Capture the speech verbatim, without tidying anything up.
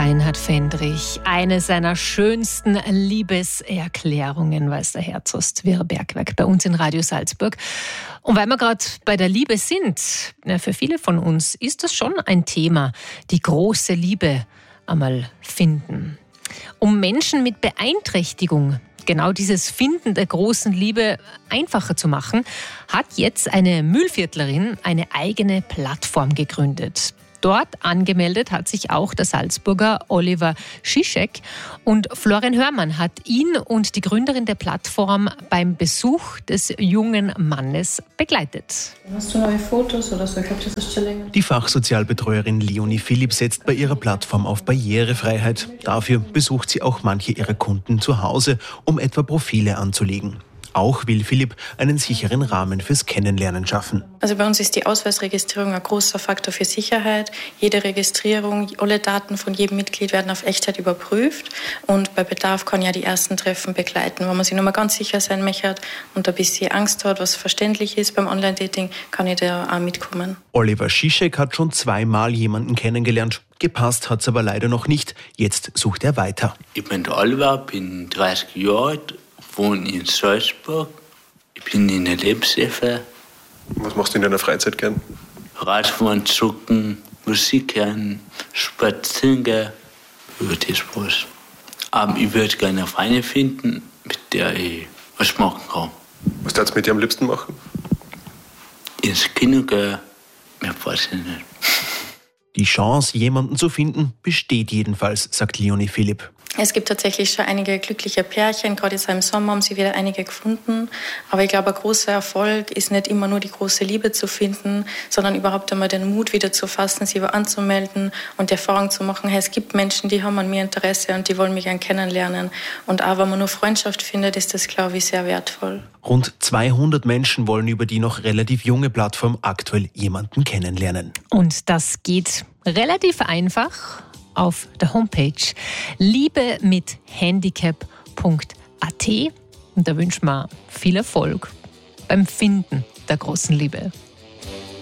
Reinhard Fendrich. Eine seiner schönsten Liebeserklärungen, weiß der Herzogst Bergwerk bei uns in Radio Salzburg. Und weil wir gerade bei der Liebe sind, ja, für viele von uns ist das schon ein Thema, die große Liebe einmal finden. Um Menschen mit Beeinträchtigung genau dieses Finden der großen Liebe einfacher zu machen, hat jetzt eine Mühlviertlerin eine eigene Plattform gegründet. Dort angemeldet hat sich auch der Salzburger Oliver Schischek und Florian Hörmann hat ihn und die Gründerin der Plattform beim Besuch des jungen Mannes begleitet. Hast du neue Fotos oder so? Ich glaube, das ist schon länger. Die Fachsozialbetreuerin Leonie Philipp setzt bei ihrer Plattform auf Barrierefreiheit. Dafür besucht sie auch manche ihrer Kunden zu Hause, um etwa Profile anzulegen. Auch will Philipp einen sicheren Rahmen fürs Kennenlernen schaffen. Also bei uns ist die Ausweisregistrierung ein großer Faktor für Sicherheit. Jede Registrierung, alle Daten von jedem Mitglied werden auf Echtheit überprüft. Und bei Bedarf kann ja die ersten Treffen begleiten. Wenn man sich nochmal ganz sicher sein möchte und ein bisschen Angst hat, was verständlich ist beim Online-Dating, kann ich da auch mitkommen. Oliver Schischek hat schon zweimal jemanden kennengelernt. Gepasst hat es aber leider noch nicht. Jetzt sucht er weiter. Ich bin der Oliver, bin dreißig Jahre alt. Ich wohne in Salzburg. Ich bin in der Lebenshilfe. Was machst du in deiner Freizeit gern? Radfahren, zucken, Musik hören, spazieren gehen. Über das was. Aber ich würde gerne eine Freundin finden, mit der ich was machen kann. Was darfst du mit dir am liebsten machen? Ins Kino gehen, mehr weiß ich nicht. Die Chance, jemanden zu finden, besteht jedenfalls, sagt Leonie Philipp. Es gibt tatsächlich schon einige glückliche Pärchen, gerade jetzt im Sommer haben sie wieder einige gefunden. Aber ich glaube, ein großer Erfolg ist nicht immer nur die große Liebe zu finden, sondern überhaupt einmal den Mut wieder zu fassen, sich anzumelden und die Erfahrung zu machen, hey, es gibt Menschen, die haben an mir Interesse und die wollen mich gerne kennenlernen. Und auch wenn man nur Freundschaft findet, ist das, glaube ich, sehr wertvoll. Rund zweihundert Menschen wollen über die noch relativ junge Plattform aktuell jemanden kennenlernen. Und das geht relativ einfach auf der Homepage liebe mit handicap punkt a t. Und da wünschen wir viel Erfolg beim Finden der großen Liebe.